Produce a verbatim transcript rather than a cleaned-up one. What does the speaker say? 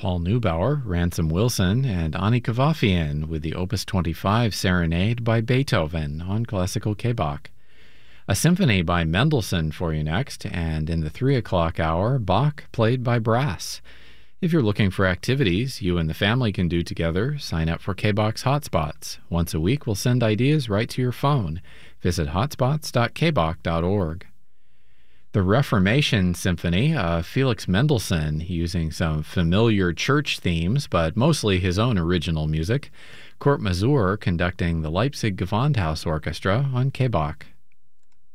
Paul Neubauer, Ransom Wilson, and Ani Kavafian with the Opus twenty-five Serenade by Beethoven on Classical K-Bach. A symphony by Mendelssohn for you next, and in the three o'clock hour, Bach played by brass. If you're looking for activities you and the family can do together, sign up for K-Bach's Hotspots. Once a week, we'll send ideas right to your phone. Visit hotspots dot k bach dot org. The Reformation Symphony of Felix Mendelssohn, using some familiar church themes, but mostly his own original music. Kurt Masur conducting the Leipzig Gewandhaus Orchestra on K-Bach.